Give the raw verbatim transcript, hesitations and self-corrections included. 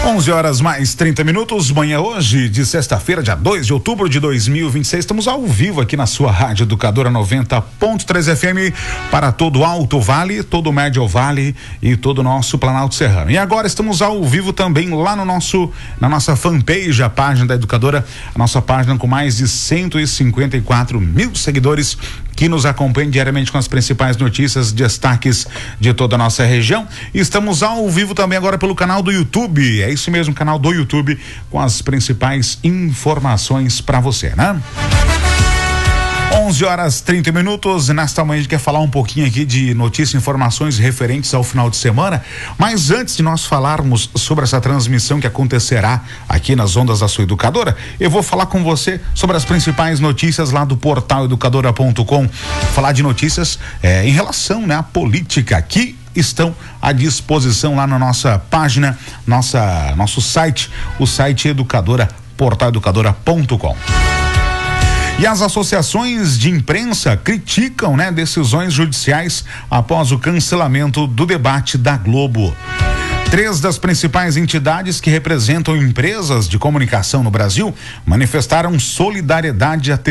onze horas mais trinta minutos, manhã hoje de sexta-feira, dia dois de outubro de dois mil e vinte e seis, estamos ao vivo aqui na sua Rádio Educadora noventa ponto três F M para todo o Alto Vale, todo o Médio Vale e todo o nosso Planalto Serrano. E agora estamos ao vivo também lá no nosso, na nossa fanpage, a página da Educadora, a nossa página com mais de cento e cinquenta e quatro mil seguidores que nos acompanham diariamente com as principais notícias, destaques de toda a nossa região. E estamos ao vivo também agora pelo canal do YouTube. É isso mesmo, canal do YouTube com as principais informações para você, né? onze horas trinta minutos, nesta manhã a gente quer falar um pouquinho aqui de notícias e informações referentes ao final de semana, mas antes de nós falarmos sobre essa transmissão que acontecerá aqui nas ondas da sua Educadora, eu vou falar com você sobre as principais notícias lá do portal educadora ponto com, falar de notícias eh, em relação, né, à política que estão à disposição lá na nossa página, nossa, nosso site, o site Educadora, portal educadora ponto com. E as associações de imprensa criticam, né, decisões judiciais após o cancelamento do debate da Globo. Três das principais entidades que representam empresas de comunicação no Brasil manifestaram solidariedade à